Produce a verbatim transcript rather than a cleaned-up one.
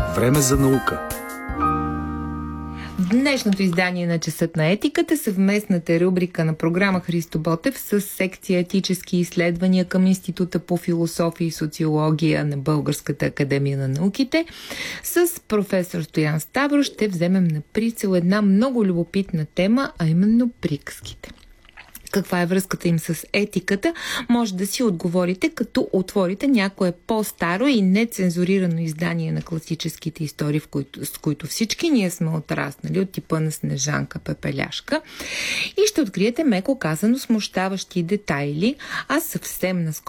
Време за наука. В днешното издание на Часът на етиката, съвместната рубрика на програма Христо Ботев с секция етически изследвания към Института по философия и социология на Българската академия на науките, с професор Стоян Ставро ще вземем на прицел една много любопитна тема, а именно приказките. Каква е връзката им с етиката, може да си отговорите, като отворите някое по-старо и нецензурирано издание на класическите истории, в които, с които всички ние сме отраснали, от типа на Снежанка Пепеляшка, и ще откриете, меко казано, смущаващи детайли, а съвсем наскоро